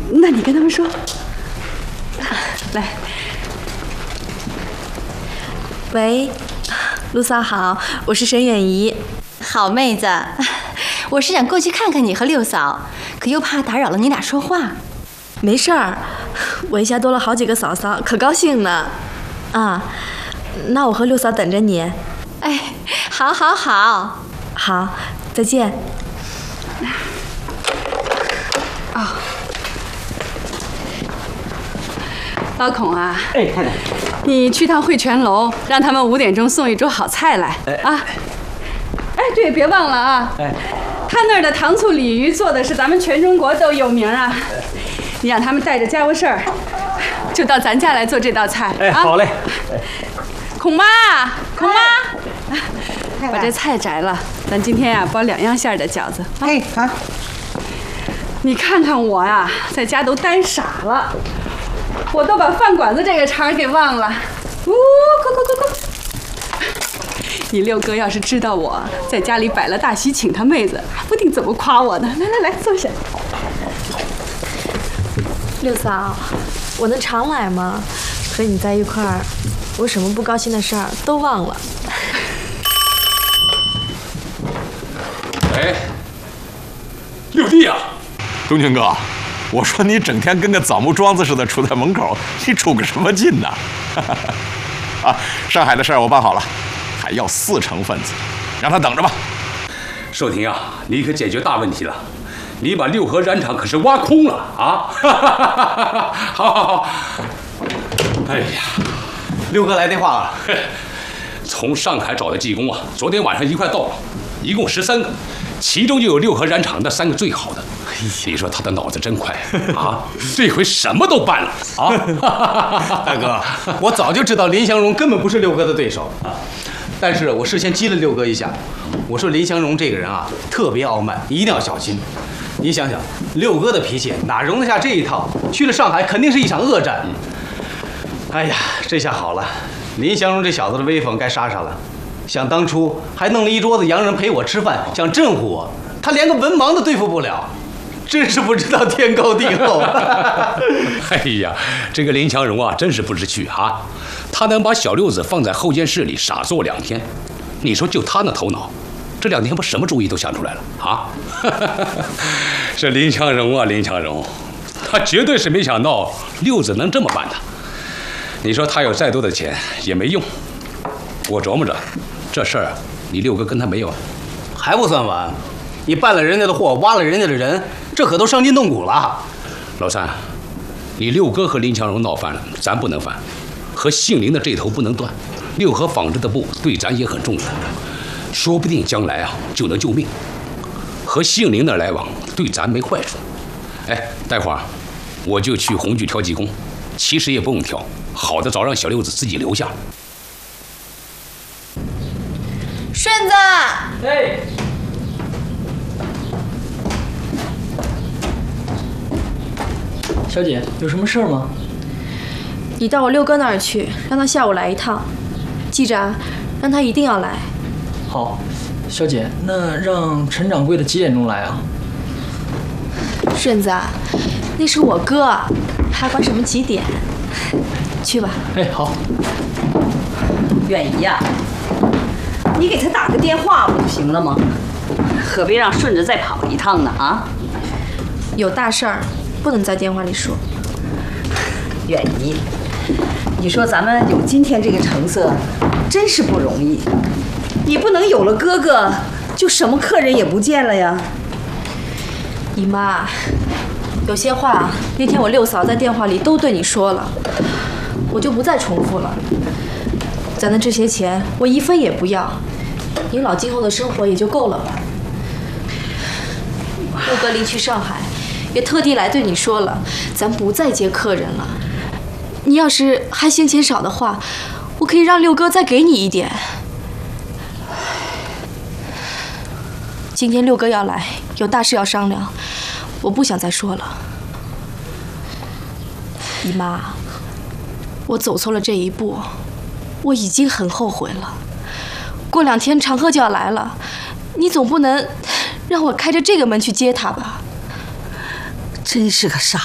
那你跟他们说。来， 喂，陆嫂好，我是沈远怡。 好妹子，我是想过去看看你和六嫂，可又怕打扰了你俩说话。 没事儿，我一下多了好几个嫂嫂，可高兴呢。啊，那我和六嫂等着你。 哎，好，好，好， 好，再见。 哦，老孔啊， 哎，太太， 你去趟汇泉楼，让他们5点钟送一桌好菜来啊。哎，对，别忘了啊。 哎， 他那儿的糖醋鲤鱼做的是咱们全中国都有名啊。你让他们带着家伙事儿，就到咱家来做这道菜。 哎，好嘞。 孔妈，孔妈，把这菜摘了，咱今天呀包2样馅的饺子。 哎，好。 你看看我呀，在家都呆傻了，我都把饭馆子这个茬给忘了。快！你六哥要是知道我在家里摆了大席请他妹子，还不定怎么夸我呢。来，坐下。 六嫂，我能常来吗？和你在一块儿，我什么不高兴的事儿都忘了。 哎，六弟啊，东军哥，我说你整天跟个枣木桩子似的杵在门口，你杵个什么劲呢？啊，上海的事儿我办好了，还要4成份子，让他等着吧。 寿亭啊，你可解决大问题了，你把六合染厂可是挖空了啊！好。哎呀， 六哥来电话了， 从上海找的技工啊，昨天晚上一块到了，一共13个，其中就有六合染厂那3个最好的。你说他的脑子真快啊！这回什么都办了啊！ 大哥，我早就知道林祥荣根本不是六哥的对手啊，但是我事先激了六哥一下，我说林祥荣这个人啊，特别傲慢，一定要小心。你想想，六哥的脾气哪容得下这一套？去了上海肯定是一场恶战。哎呀，这下好了，林祥荣这小子的威风该杀杀了。想当初还弄了一桌子洋人陪我吃饭，想镇唬我，他连个文盲都对付不了，真是不知道天高地厚。 哎呀，这个林强荣啊，真是不知趣啊！他能把小六子放在后监室里傻坐2天，你说就他那头脑，这2天不什么主意都想出来了啊！这林强荣啊，林强荣，他绝对是没想到六子能这么办的。你说他有再多的钱也没用。我琢磨着，这事儿啊，你六哥跟他没有， 还不算完，你办了人家的货，挖了人家的人，这可都伤筋动骨了。 老三，你六哥和林强荣闹翻了，咱不能翻，和姓林的这头不能断。六合纺织的布对咱也很重要，说不定将来啊就能救命。和姓林的来往对咱没坏处。哎，待会儿我就去红具挑技工，其实也不用挑，好的早让小六子自己留下。 顺子， 哎， 小姐，有什么事儿吗？ 你到我六哥那儿去，让他下午来一趟，记着啊，让他一定要来。 好，小姐，那让陈掌柜的几点钟来啊？ 顺子，那是我哥，还管什么几点？去吧。 哎，好。 远怡呀，你给他打个电话不就行了吗？何必让顺子再跑一趟呢？啊？ 有大事儿，不能在电话里说。 远怡，你说咱们有今天这个成色，真是不容易。你不能有了哥哥，就什么客人也不见了呀。 姨妈，有些话那天我六嫂在电话里都对你说了，我就不再重复了。咱的这些钱我1分也不要，你老今后的生活也就够了吧。六哥离去上海，也特地来对你说了，咱不再接客人了。你要是还嫌钱少的话，我可以让六哥再给你一点。今天六哥要来，有大事要商量，我不想再说了。姨妈，我走错了这一步，我已经很后悔了。过2天长贺就要来了，你总不能让我开着这个门去接他吧？ 真是个傻